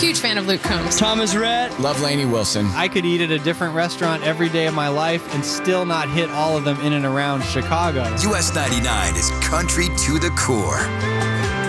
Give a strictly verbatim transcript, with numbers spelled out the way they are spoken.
Huge fan of Luke Combs. Thomas Rhett. Love Lainey Wilson. I could eat at a different restaurant every day of my life and still not hit all of them in and around Chicago. U S ninety-nine is country to the core.